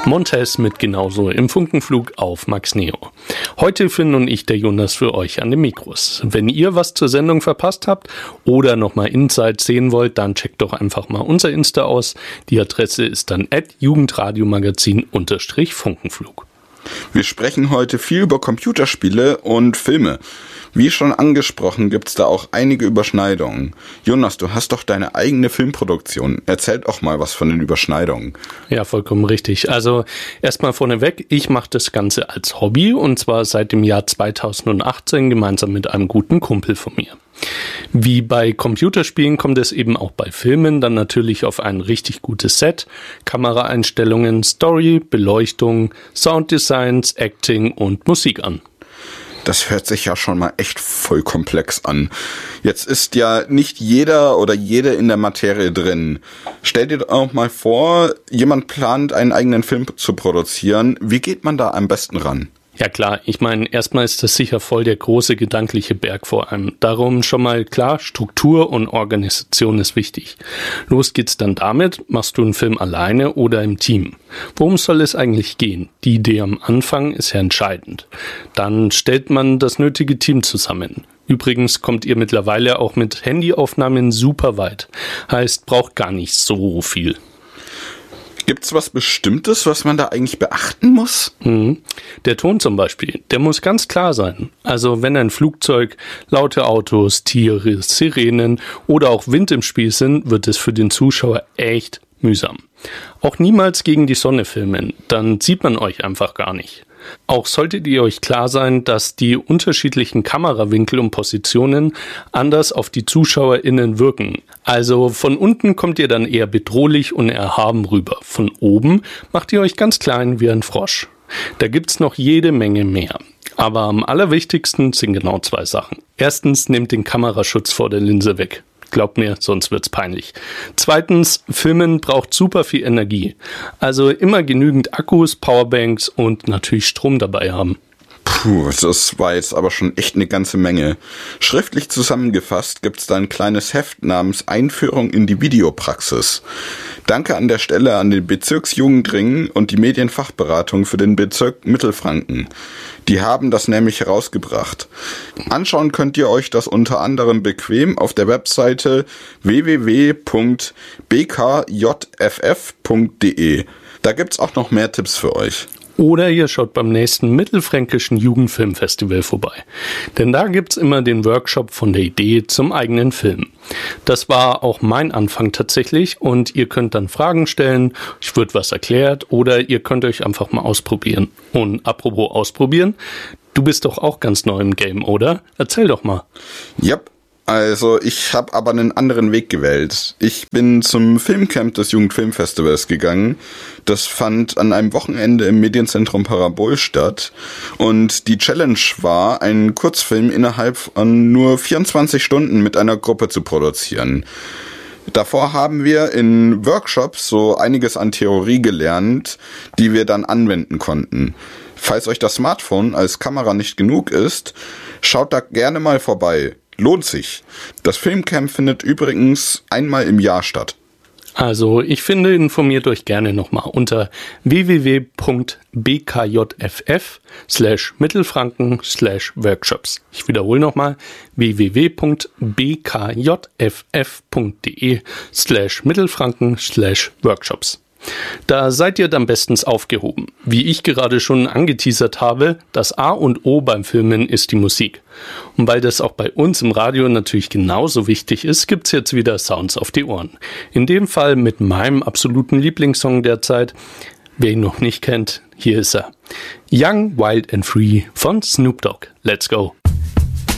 Montez mit Genauso im Funkenflug auf Max Neo. Heute Finn und ich, der Jonas, für euch an den Mikros. Wenn ihr was zur Sendung verpasst habt oder nochmal Insights sehen wollt, dann checkt doch einfach mal unser Insta aus. Die Adresse ist dann @jugendradiomagazin_Funkenflug. Wir sprechen heute viel über Computerspiele und Filme. Wie schon angesprochen, gibt's da auch einige Überschneidungen. Jonas, du hast doch deine eigene Filmproduktion. Erzähl doch mal was von den Überschneidungen. Ja, vollkommen richtig. Also erstmal vorneweg, ich mache das Ganze als Hobby und zwar seit dem Jahr 2018 gemeinsam mit einem guten Kumpel von mir. Wie bei Computerspielen kommt es eben auch bei Filmen dann natürlich auf ein richtig gutes Set, Kameraeinstellungen, Story, Beleuchtung, Sounddesigns, Acting und Musik an. Das hört sich ja schon mal echt voll komplex an. Jetzt ist ja nicht jeder oder jede in der Materie drin. Stell dir doch auch mal vor, jemand plant, einen eigenen Film zu produzieren. Wie geht man da am besten ran? Ja klar, ich meine, erstmal ist das sicher voll der große gedankliche Berg vor einem. Darum schon mal klar, Struktur und Organisation ist wichtig. Los geht's dann damit, machst du einen Film alleine oder im Team? Worum soll es eigentlich gehen? Die Idee am Anfang ist ja entscheidend. Dann stellt man das nötige Team zusammen. Übrigens kommt ihr mittlerweile auch mit Handyaufnahmen super weit. Heißt, braucht gar nicht so viel. Gibt's was Bestimmtes, was man da eigentlich beachten muss? Der Ton zum Beispiel, der muss ganz klar sein. Also wenn ein Flugzeug, laute Autos, Tiere, Sirenen oder auch Wind im Spiel sind, wird es für den Zuschauer echt mühsam. Auch niemals gegen die Sonne filmen, dann sieht man euch einfach gar nicht. Auch solltet ihr euch klar sein, dass die unterschiedlichen Kamerawinkel und Positionen anders auf die ZuschauerInnen wirken. Also von unten kommt ihr dann eher bedrohlich und erhaben rüber. Von oben macht ihr euch ganz klein wie ein Frosch. Da gibt's noch jede Menge mehr. Aber am allerwichtigsten sind genau 2 Sachen. Erstens, nehmt den Kameraschutz vor der Linse weg. Glaubt mir, sonst wird's peinlich. Zweitens, Filmen braucht super viel Energie. Also immer genügend Akkus, Powerbanks und natürlich Strom dabei haben. Puh, das war jetzt aber schon echt eine ganze Menge. Schriftlich zusammengefasst gibt's da ein kleines Heft namens Einführung in die Videopraxis. Danke an der Stelle an den Bezirksjugendring und die Medienfachberatung für den Bezirk Mittelfranken. Die haben das nämlich herausgebracht. Anschauen könnt ihr euch das unter anderem bequem auf der Webseite www.bkjff.de. Da gibt's auch noch mehr Tipps für euch. Oder ihr schaut beim nächsten Mittelfränkischen Jugendfilmfestival vorbei. Denn da gibt's immer den Workshop von der Idee zum eigenen Film. Das war auch mein Anfang tatsächlich und ihr könnt dann Fragen stellen, euch wird was erklärt oder ihr könnt euch einfach mal ausprobieren. Und apropos ausprobieren, du bist doch auch ganz neu im Game, oder? Erzähl doch mal. Yep. Also ich habe aber einen anderen Weg gewählt. Ich bin zum Filmcamp des Jugendfilmfestivals gegangen. Das fand an einem Wochenende im Medienzentrum Parabol statt. Und die Challenge war, einen Kurzfilm innerhalb von nur 24 Stunden mit einer Gruppe zu produzieren. Davor haben wir in Workshops so einiges an Theorie gelernt, die wir dann anwenden konnten. Falls euch das Smartphone als Kamera nicht genug ist, schaut da gerne mal vorbei. Lohnt sich. Das Filmcamp findet übrigens einmal im Jahr statt. Also ich finde, informiert euch gerne nochmal unter www.bkjff/Mittelfranken/Workshops. Ich wiederhole nochmal www.bkjff.de/Mittelfranken/Workshops. Da seid ihr dann bestens aufgehoben. Wie ich gerade schon angeteasert habe, das A und O beim Filmen ist die Musik. Und weil das auch bei uns im Radio natürlich genauso wichtig ist, gibt's jetzt wieder Sounds auf die Ohren. In dem Fall mit meinem absoluten Lieblingssong derzeit. Wer ihn noch nicht kennt, hier ist er. Young, Wild and Free von Snoop Dogg. Let's go!